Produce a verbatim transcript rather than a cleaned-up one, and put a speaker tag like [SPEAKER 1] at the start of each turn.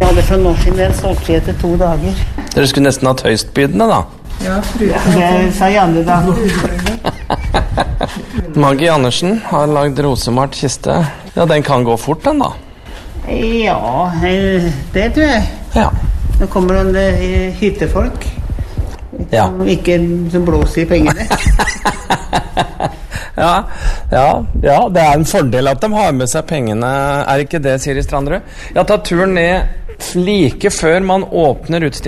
[SPEAKER 1] hadde fra norsk del solgt seg etter to dager.
[SPEAKER 2] Dere skulle nesten hatt høystbydende, da.
[SPEAKER 1] Ja, det sa Janne da.
[SPEAKER 2] Maggie Andersen har lagd rosemalt kiste. Ja, den kan gå fort, den, da.
[SPEAKER 1] Ja, det tror jeg.
[SPEAKER 2] Ja.
[SPEAKER 1] Nå kommer noen eh, hyttefolk.
[SPEAKER 2] Ja.
[SPEAKER 1] Som ikke som blåser i pengene.
[SPEAKER 2] Ja, ja, ja, det er en fordel at de har med seg pengene. Er ikke det, Siri Strandrød? Jeg har tatt turen ned like før man åpner utstillingen.